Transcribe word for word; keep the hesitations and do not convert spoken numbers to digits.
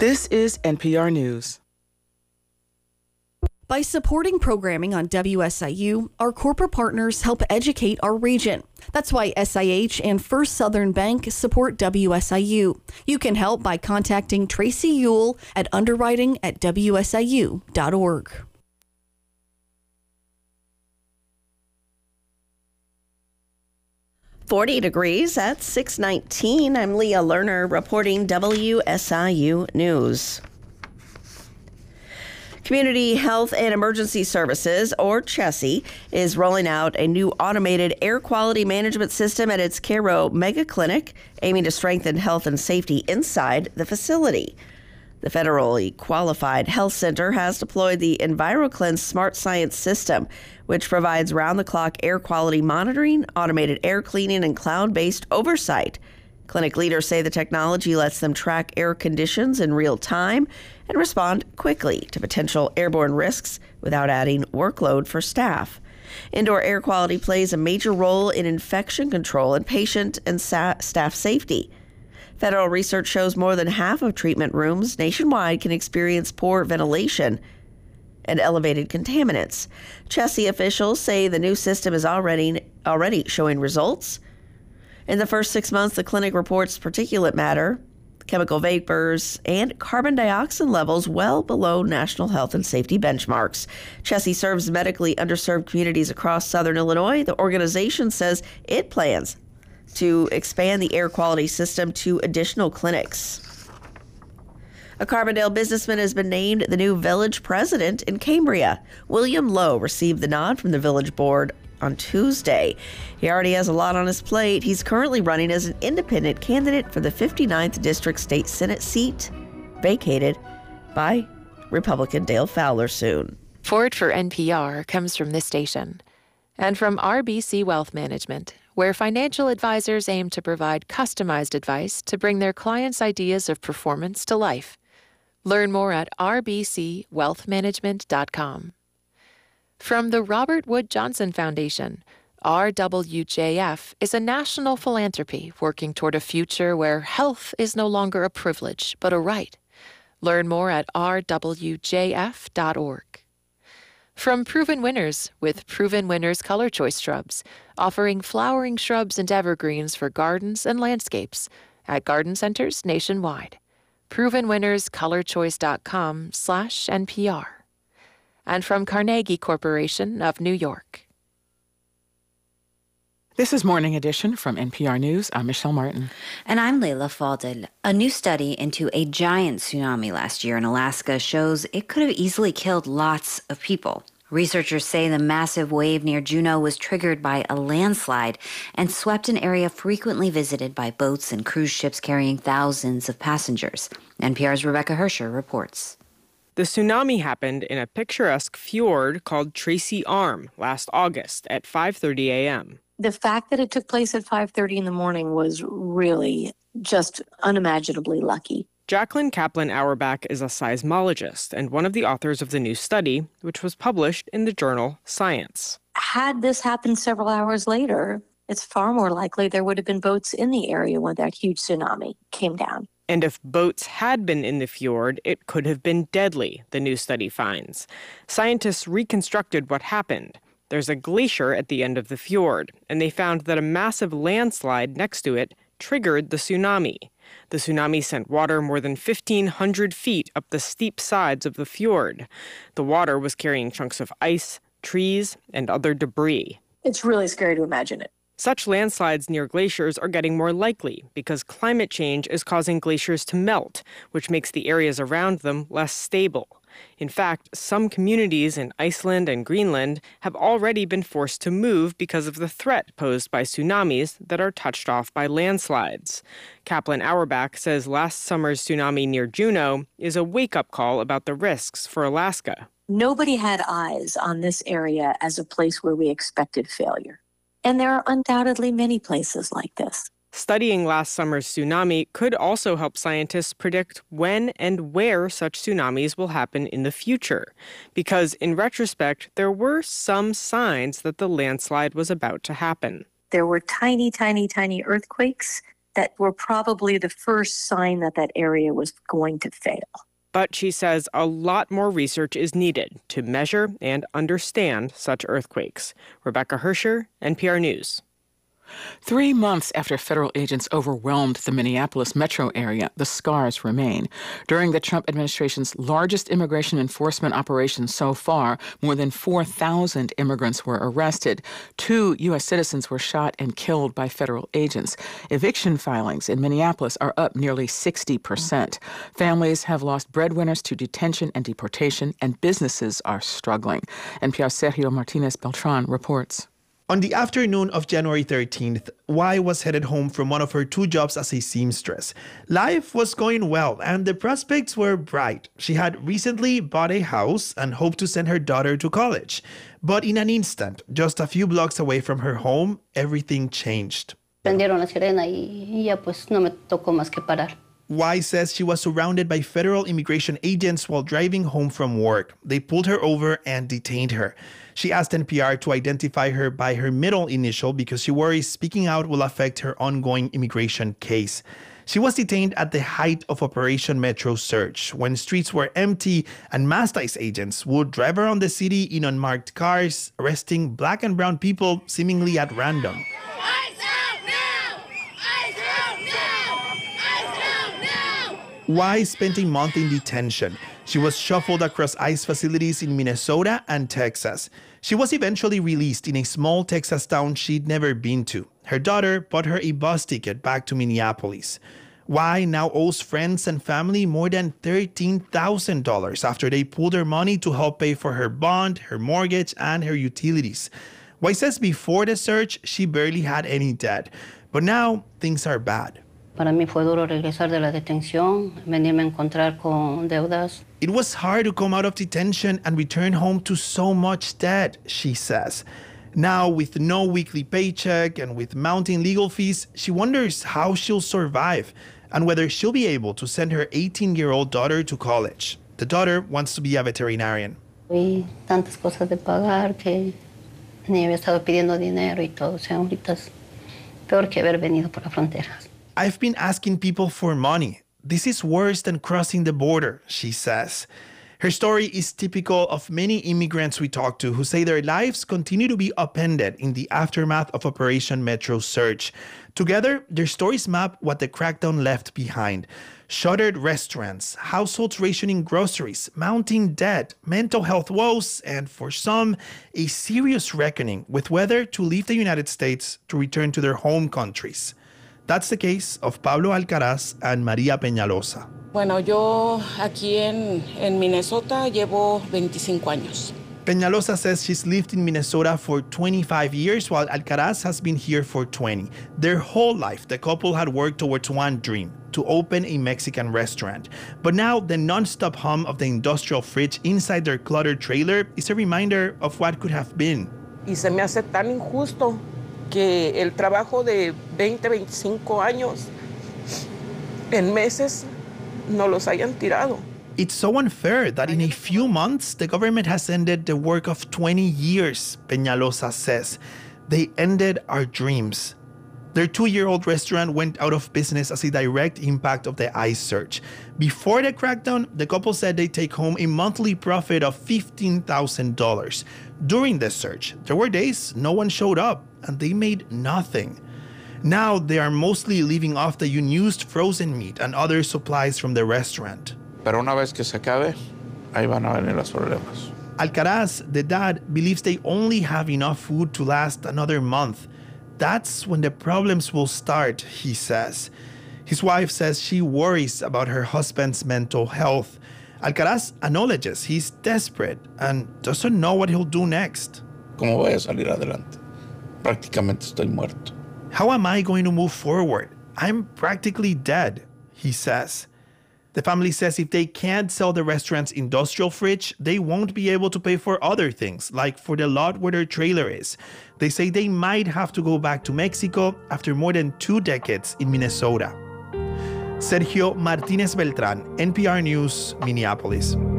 This is N P R News. By supporting programming on W S I U, our corporate partners help educate our region. That's why S I H and First Southern Bank support W S I U. You can help by contacting Tracy Ewell at underwriting at W S I U dot org. forty degrees at six nineteen. I'm Leah Lerner reporting W S I U News. Community Health and Emergency Services, or CHESI, is rolling out a new automated air quality management system at its Cairo Mega Clinic, aiming to strengthen health and safety inside the facility. The federally qualified health center has deployed the EnviroCleanse Smart Science system, which provides round-the-clock air quality monitoring, automated air cleaning, and cloud-based oversight. Clinic leaders say the technology lets them track air conditions in real time and respond quickly to potential airborne risks without adding workload for staff. Indoor air quality plays a major role in infection control and patient and sa- staff safety. Federal research shows more than half of treatment rooms nationwide can experience poor ventilation and elevated contaminants. CHESI officials say the new system is already already showing results. In the first six months, the clinic reports particulate matter, chemical vapors, and carbon dioxide levels well below national health and safety benchmarks. CHESI serves medically underserved communities across southern Illinois. The organization says it plans to expand the air quality system to additional clinics. A Carbondale businessman has been named the new village president in Cambria. William Lowe received the nod from the village board on Tuesday. He already has a lot on his plate. He's currently running as an independent candidate for the fifty-ninth District State Senate seat, vacated by Republican Dale Fowler soon. Forward for N P R comes from this station and from R B C Wealth Management, where financial advisors aim to provide customized advice to bring their clients' ideas of performance to life. Learn more at r b c wealth management dot com. From the Robert Wood Johnson Foundation, R W J F is a national philanthropy working toward a future where health is no longer a privilege, but a right. Learn more at r w j f dot org. From Proven Winners, with Proven Winners Color Choice Shrubs, offering flowering shrubs and evergreens for gardens and landscapes at garden centers nationwide. proven winners color choice dot com slash N P R. And from Carnegie Corporation of New York. This is Morning Edition from N P R News. I'm Michelle Martin. And I'm Leila Fadel. A new study into a giant tsunami last year in Alaska shows it could have easily killed lots of people. Researchers say the massive wave near Juneau was triggered by a landslide and swept an area frequently visited by boats and cruise ships carrying thousands of passengers. N P R's Rebecca Hersher reports. The tsunami happened in a picturesque fjord called Tracy Arm last August at five thirty a.m. The fact that it took place at five thirty in the morning was really just unimaginably lucky. Jacqueline Kaplan Auerbach is a seismologist and one of the authors of the new study, which was published in the journal Science. Had this happened several hours later, it's far more likely there would have been boats in the area when that huge tsunami came down. And if boats had been in the fjord, it could have been deadly, the new study finds. Scientists reconstructed what happened. There's a glacier at the end of the fjord, and they found that a massive landslide next to it triggered the tsunami. The tsunami sent water more than fifteen hundred feet up the steep sides of the fjord. The water was carrying chunks of ice, trees, and other debris. It's really scary to imagine it. Such landslides near glaciers are getting more likely because climate change is causing glaciers to melt, which makes the areas around them less stable. In fact, some communities in Iceland and Greenland have already been forced to move because of the threat posed by tsunamis that are touched off by landslides. Kaplan Auerbach says last summer's tsunami near Juneau is a wake-up call about the risks for Alaska. Nobody had eyes on this area as a place where we expected failure. And there are undoubtedly many places like this. Studying last summer's tsunami could also help scientists predict when and where such tsunamis will happen in the future. Because in retrospect, there were some signs that the landslide was about to happen. There were tiny, tiny, tiny earthquakes that were probably the first sign that that area was going to fail. But she says a lot more research is needed to measure and understand such earthquakes. Rebecca Hersher, N P R News. Three months after federal agents overwhelmed the Minneapolis metro area, the scars remain. During the Trump administration's largest immigration enforcement operation so far, more than four thousand immigrants were arrested. Two U S citizens were shot and killed by federal agents. Eviction filings in Minneapolis are up nearly sixty percent. Families have lost breadwinners to detention and deportation, and businesses are struggling. N P R's Sergio Martinez Beltran reports. On the afternoon of January thirteenth, Y was headed home from one of her two jobs as a seamstress. Life was going well and the prospects were bright. She had recently bought a house and hoped to send her daughter to college. But in an instant, just a few blocks away from her home, everything changed. Prendieron la sirena y ya pues no me tocó más que parar. Y says she was surrounded by federal immigration agents while driving home from work. They pulled her over and detained her. She asked N P R to identify her by her middle initial because she worries speaking out will affect her ongoing immigration case. She was detained at the height of Operation Metro Search, when streets were empty and masked ICE agents would drive around the city in unmarked cars, arresting black and brown people seemingly at random. Y spent a month in detention. She was shuffled across ICE facilities in Minnesota and Texas. She was eventually released in a small Texas town she'd never been to. Her daughter bought her a bus ticket back to Minneapolis. Y now owes friends and family more than thirteen thousand dollars after they pulled her money to help pay for her bond, her mortgage, and her utilities. Y says before the search, she barely had any debt. But now, things are bad. Para mí fue duro regresar de la detención, venirme a encontrar con deudas. It was hard to come out of detention and return home to so much debt, she says. Now, with no weekly paycheck and with mounting legal fees, she wonders how she'll survive and whether she'll be able to send her eighteen-year-old daughter to college. The daughter wants to be a veterinarian. Y tantas cosas de pagar que ni había estado pidiendo dinero y todo. O sea, ahorita es peor que haber venido por la frontera. I've been asking people for money. This is worse than crossing the border, she says. Her story is typical of many immigrants we talk to who say their lives continue to be upended in the aftermath of Operation Metro Search. Together, their stories map what the crackdown left behind. Shuttered restaurants, households rationing groceries, mounting debt, mental health woes, and for some, a serious reckoning with whether to leave the United States to return to their home countries. That's the case of Pablo Alcaraz and María Peñalosa. Bueno, yo aquí en, en Minnesota llevo veinticinco años. Peñalosa says she's lived in Minnesota for twenty-five years, while Alcaraz has been here for twenty. Their whole life, the couple had worked towards one dream, to open a Mexican restaurant. But now, the non-stop hum of the industrial fridge inside their cluttered trailer is a reminder of what could have been. Y se me hace tan injusto que el trabajo de veinte, veinticinco años en meses no los hayan tirado. It's so unfair that in a few months, the government has ended the work of twenty years, Peñalosa says. They ended our dreams. Their two-year-old restaurant went out of business as a direct impact of the ICE search. Before the crackdown, the couple said they'd take home a monthly profit of fifteen thousand dollars. During the search, there were days no one showed up, and they made nothing. Now, they are mostly living off the unused frozen meat and other supplies from the restaurant. Pero una vez que se acabe, ahí van a venir los problemas. Alcaraz, the dad, believes they only have enough food to last another month. That's when the problems will start, he says. His wife says she worries about her husband's mental health. Alcaraz acknowledges he's desperate and doesn't know what he'll do next. ¿Cómo voy a salir adelante? Prácticamente estoy muerto. How am I going to move forward? I'm practically dead, he says. The family says if they can't sell the restaurant's industrial fridge, they won't be able to pay for other things, like for the lot where their trailer is. They say they might have to go back to Mexico after more than two decades in Minnesota. Sergio Martinez Beltran, N P R News, Minneapolis.